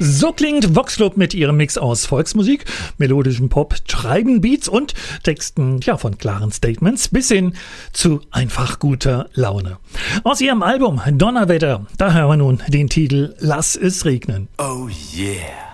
So klingt Vox Club mit ihrem Mix aus Volksmusik, melodischem Pop, treiben Beats und Texten von klaren Statements bis hin zu einfach guter Laune. Aus ihrem Album Donnerwetter, da hören wir nun den Titel Lass es regnen. Oh yeah.